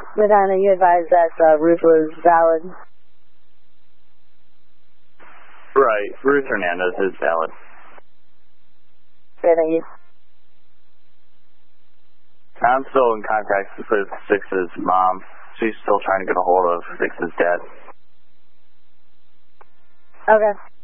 Medina, you advised that Ruth was valid. Right, Ruth Hernandez is valid. Okay, thank you. I'm still in contact with Six's mom. She's still trying to get a hold of Six's dad. Okay.